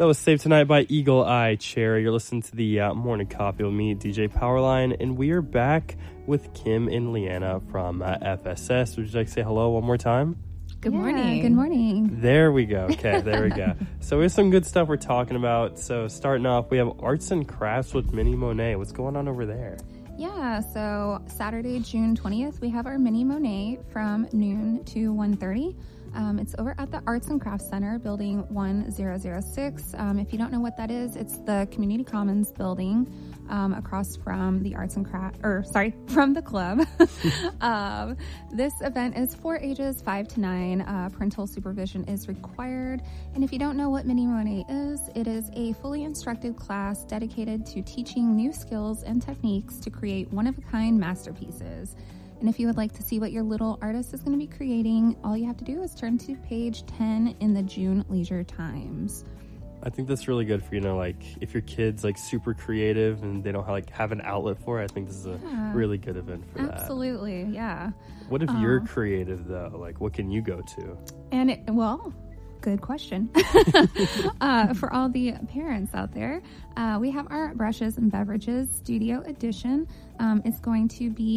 That was Save Tonight by Eagle Eye Cherry. You're listening to the Morning Coffee with me, DJ Powerline, and we are back with Kim and Leanna from FSS. Would you like to say hello one more time? Good morning. Good morning. There we go. Okay, there we go. So we have some good stuff we're talking about. So starting off, we have Arts and Crafts with Mini Monet. What's going on over there? Yeah, so Saturday, June 20th, we have our Mini Monet from noon to 1:30. It's over at the Arts and Crafts Center, building 1006. If you don't know what that is, it's the Community Commons building across from the from the club. This event is for ages 5 to 9. Parental supervision is required. And if you don't know what Mini Monet is, it is a fully instructed class dedicated to teaching new skills and techniques to create one-of-a-kind masterpieces. And if you would like to see what your little artist is going to be creating, all you have to do is turn to page 10 in the June Leisure Times. I think that's really good for, like, if your kid's, like, super creative and they don't have an outlet for it, I think this is a really good event for that. Absolutely, yeah. What if you're creative, though? Like, what can you go to? Good question. For all the parents out there, we have our Brushes and Beverages Studio Edition. It's going to be